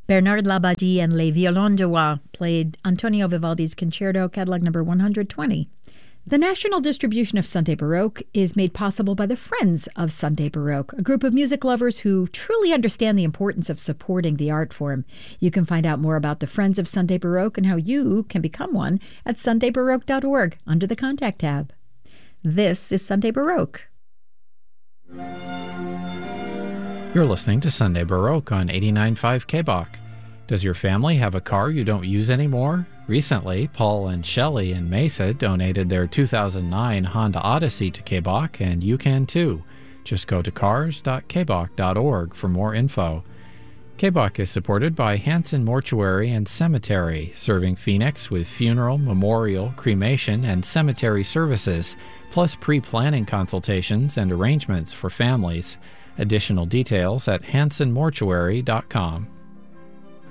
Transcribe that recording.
Bernard Labadie and Les Violons de Joie played Antonio Vivaldi's Concerto, catalog number 120. The national distribution of Sunday Baroque is made possible by the Friends of Sunday Baroque, a group of music lovers who truly understand the importance of supporting the art form. You can find out more about the Friends of Sunday Baroque and how you can become one at sundaybaroque.org under the Contact tab. This is Sunday Baroque. You're listening to Sunday Baroque on 89.5 KBOC. Does your family have a car you don't use anymore? Recently, Paul and Shelley in Mesa donated their 2009 Honda Odyssey to KBOC, and you can too. Just go to cars.kbok.org for more info. KBOC is supported by Hanson Mortuary and Cemetery, serving Phoenix with funeral, memorial, cremation, and cemetery services, plus pre-planning consultations and arrangements for families. Additional details at hansonmortuary.com.